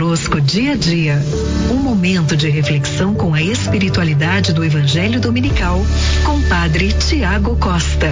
conosco dia a dia. Um momento de reflexão com a espiritualidade do Evangelho Dominical, com Padre Tiago Costa.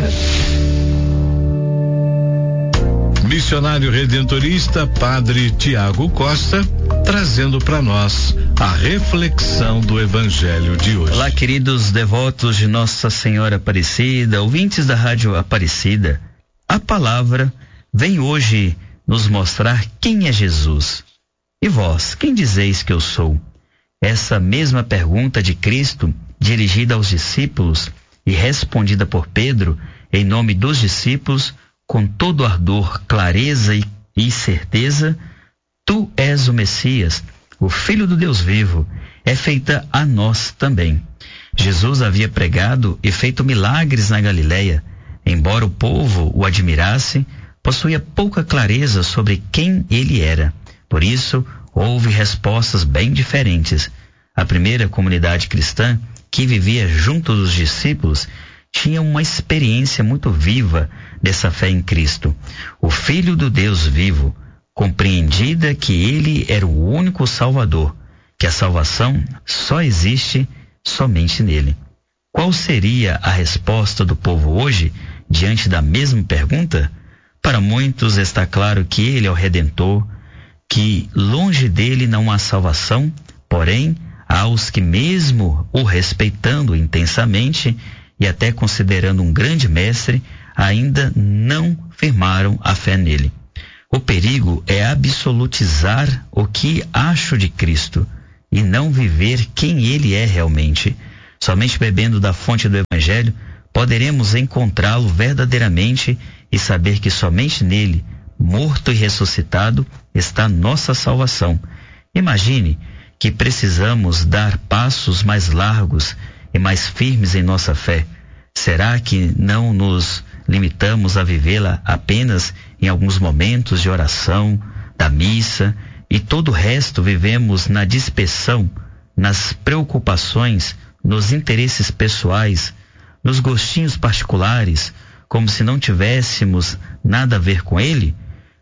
Missionário redentorista Padre Tiago Costa, trazendo para nós a reflexão do Evangelho de hoje. Olá, queridos devotos de Nossa Senhora Aparecida, ouvintes da Rádio Aparecida. A palavra vem hoje nos mostrar quem é Jesus. E vós, quem dizeis que eu sou? Essa mesma pergunta de Cristo, dirigida aos discípulos e respondida por Pedro, em nome dos discípulos, com todo ardor, clareza e certeza: Tu és o Messias, o Filho do Deus vivo, é feita a nós também. Jesus havia pregado e feito milagres na Galileia. Embora o povo o admirasse, possuía pouca clareza sobre quem ele era. Por isso, houve respostas bem diferentes. A primeira comunidade cristã, que vivia junto dos discípulos, tinha uma experiência muito viva dessa fé em Cristo, o Filho do Deus vivo, compreendida que ele era o único Salvador, que a salvação só existe somente nele. Qual seria a resposta do povo hoje diante da mesma pergunta? Para muitos está claro que ele é o Redentor, que longe dele não há salvação, porém há os que, mesmo o respeitando intensamente e até considerando um grande mestre, ainda não firmaram a fé nele. O perigo é absolutizar o que acho de Cristo e não viver quem ele é realmente. Somente bebendo da fonte do Evangelho poderemos encontrá-lo verdadeiramente e saber que somente nele, morto e ressuscitado, está nossa salvação. Imagine que precisamos dar passos mais largos e mais firmes em nossa fé. Será que não nos limitamos a vivê-la apenas em alguns momentos de oração, da missa, e todo o resto vivemos na dispersão, nas preocupações, nos interesses pessoais, nos gostinhos particulares, como se não tivéssemos nada a ver com ele?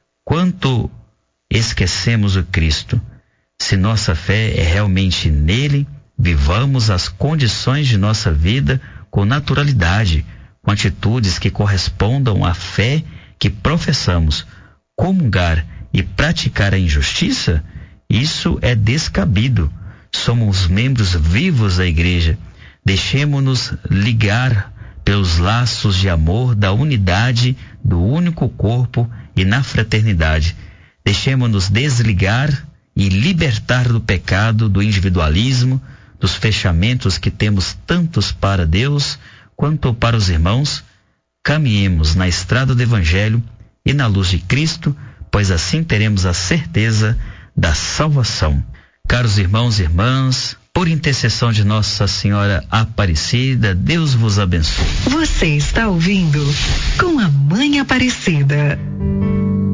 Quanto esquecemos o Cristo? Se nossa fé é realmente nele, vivamos as condições de nossa vida com naturalidade, com atitudes que correspondam à fé que professamos. Comungar e praticar a injustiça, isso é descabido. Somos membros vivos da Igreja. Deixemo-nos ligar pelos laços de amor da unidade do único corpo e na fraternidade. Deixemo-nos desligar e libertar do pecado, do individualismo, dos fechamentos que temos tantos para Deus quanto para os irmãos. Caminhemos na estrada do Evangelho e na luz de Cristo, pois assim teremos a certeza da salvação. Caros irmãos e irmãs, por intercessão de Nossa Senhora Aparecida, Deus vos abençoe. Você está ouvindo Com a Mãe Aparecida.